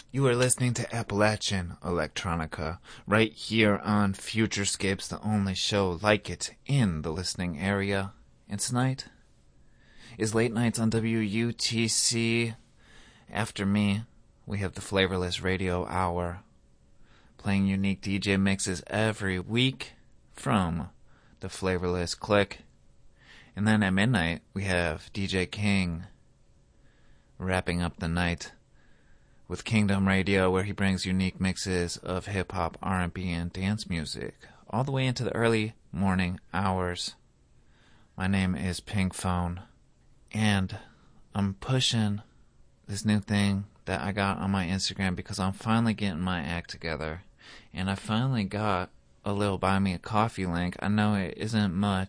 You are listening to Appalachian Electronica right here on Futurescapes, the only show like it in the listening area. And tonight is Late Nights on WUTC. After me, we have the Flavorless Radio Hour, playing unique DJ mixes every week from the Flavorless Click. And then at midnight, we have DJ King wrapping up the night with Kingdom Radio, where he brings unique mixes of hip-hop, R&B, and dance music, all the way into the early morning hours. My name is Pink Phone, and I'm pushing this new thing that I got on my Instagram because I'm finally getting my act together, and I finally got a little Buy Me a Coffee link. I know it isn't much,